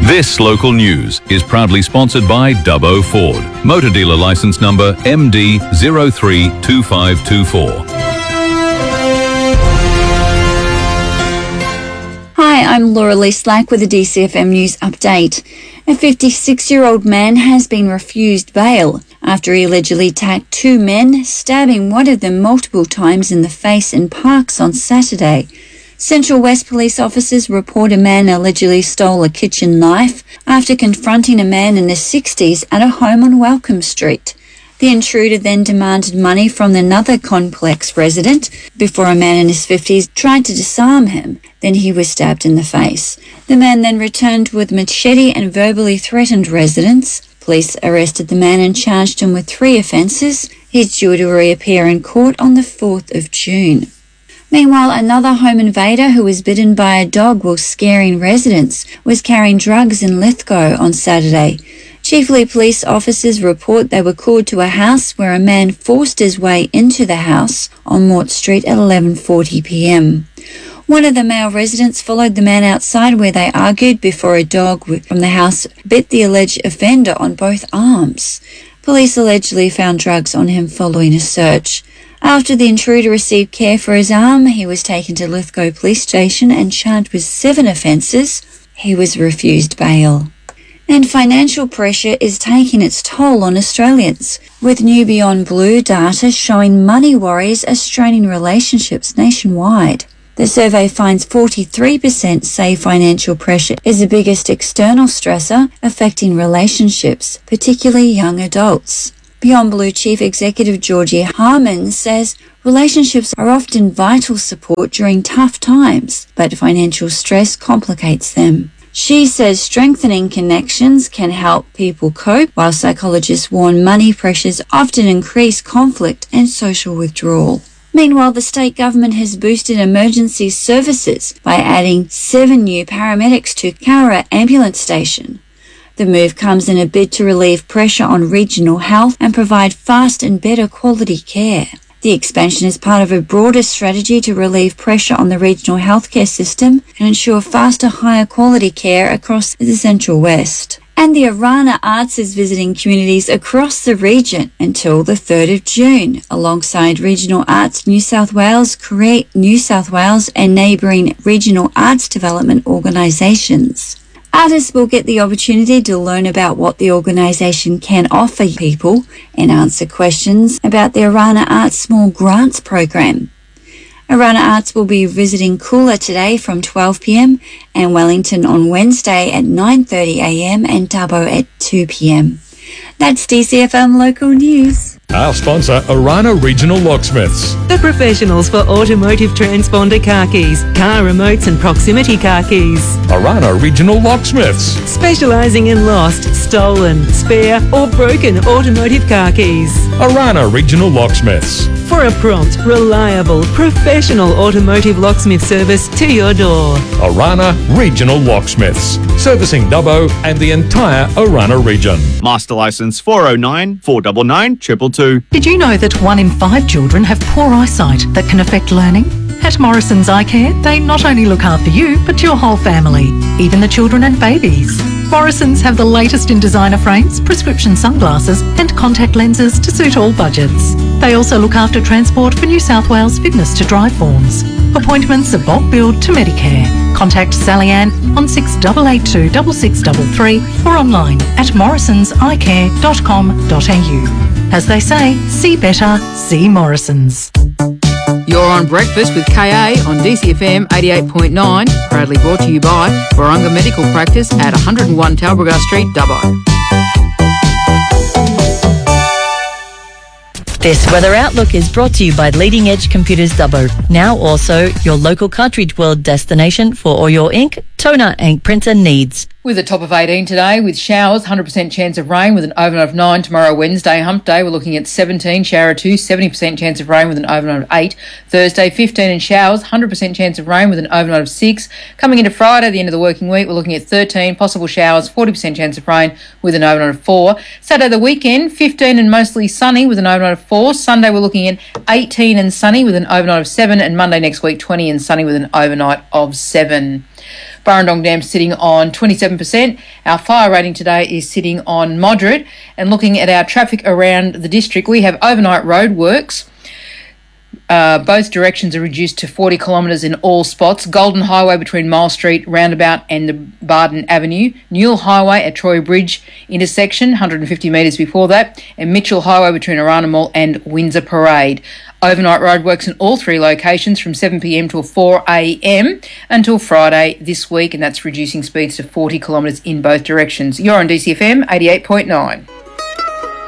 This local news is proudly sponsored by Dubbo Ford. Motor dealer licence number MD032524. Hi, I'm Laura Lee Slack with a DCFM News update. A 56-year-old man has been refused bail after he allegedly attacked two men, stabbing one of them multiple times in the face in Parkes on Saturday. Central West police officers report a man allegedly stole a kitchen knife after confronting a man in his 60s at a home on Welcome Street. The intruder then demanded money from another complex resident before a man in his 50s tried to disarm him. Then he was stabbed in the face. The man then returned with machete and verbally threatened residents. Police arrested the man and charged him with 3 offences. He's due to reappear in court on the 4th of June. Meanwhile, another home invader who was bitten by a dog while scaring residents was carrying drugs in Lithgow on Saturday. Chiefly police officers report they were called to a house where a man forced his way into the house on Mort Street at 11:40 p.m. One of the male residents followed the man outside where they argued before a dog from the house bit the alleged offender on both arms. Police allegedly found drugs on him following a search. After the intruder received care for his arm, he was taken to Lithgow Police Station and charged with 7 offences. He was refused bail. And financial pressure is taking its toll on Australians, with new Beyond Blue data showing money worries are straining relationships nationwide. The survey finds 43% say financial pressure is the biggest external stressor affecting relationships, particularly young adults. Beyond Blue Chief Executive Georgie Harman says relationships are often vital support during tough times, but financial stress complicates them. She says strengthening connections can help people cope, while psychologists warn money pressures often increase conflict and social withdrawal. Meanwhile, the state government has boosted emergency services by adding 7 new paramedics to Cowra Ambulance Station. The move comes in a bid to relieve pressure on regional health and provide fast and better quality care. The expansion is part of a broader strategy to relieve pressure on the regional healthcare system and ensure faster, higher quality care across the Central West. And the Orana Arts is visiting communities across the region until the 3rd of June, alongside Regional Arts New South Wales, Create New South Wales and neighbouring regional arts development organisations. Artists will get the opportunity to learn about what the organisation can offer people and answer questions about the Orana Arts Small Grants program. Orana Arts will be visiting Coolah today from 12 p.m. and Wellington on Wednesday at 9:30 a.m. and Dubbo at 2 p.m. That's DCFM Local News. Our sponsor, Orana Regional Locksmiths. The professionals for automotive transponder car keys, car remotes and proximity car keys. Orana Regional Locksmiths. Specialising in lost, stolen, spare or broken automotive car keys. Orana Regional Locksmiths. For a prompt, reliable, professional automotive locksmith service to your door. Orana Regional Locksmiths. Servicing Dubbo and the entire Orana region. Master Licence 409 499 222. Did you know that 1 in 5 children have poor eyesight that can affect learning? At Morrison's Eye Care, they not only look after you, but your whole family, even the children and babies. Morrison's have the latest in designer frames, prescription sunglasses and contact lenses to suit all budgets. They also look after transport for New South Wales fitness to drive forms. Appointments are bulk billed to Medicare. Contact Sally Ann on 6882 6633 or online at morrisonseyecare.com.au. As they say, see better, see Morrison's. You're on Breakfast with KA on DCFM 88.9, proudly brought to you by Warunga Medical Practice at 101 Talbragar Street, Dubbo. This weather outlook is brought to you by Leading Edge Computers Dubbo. Now also your local Cartridge World destination for all your ink, toner and printer needs. With a top of 18 today, with showers, 100% chance of rain with an overnight of 9. Tomorrow, Wednesday, hump day, we're looking at 17, shower 2, 70% chance of rain with an overnight of 8. Thursday, 15 and showers, 100% chance of rain with an overnight of 6. Coming into Friday, the end of the working week, we're looking at 13, possible showers, 40% chance of rain with an overnight of 4. Saturday, the weekend, 15 and mostly sunny with an overnight of 4. Sunday, we're looking at 18 and sunny with an overnight of 7. And Monday next week, 20 and sunny with an overnight of 7. Burrendong Dam sitting on 27%. Our fire rating today is sitting on moderate. And looking at our traffic around the district, we have overnight roadworks. Both directions are reduced to 40 kilometres in all spots. Golden Highway between Mile Street Roundabout and the Barden Avenue. Newell Highway at Troy Bridge intersection, 150 metres before that. And Mitchell Highway between Arana Mall and Windsor Parade. Overnight roadworks in all three locations from 7pm till 4am until Friday this week, and that's reducing speeds to 40 kilometres in both directions. You're on DCFM 88.9.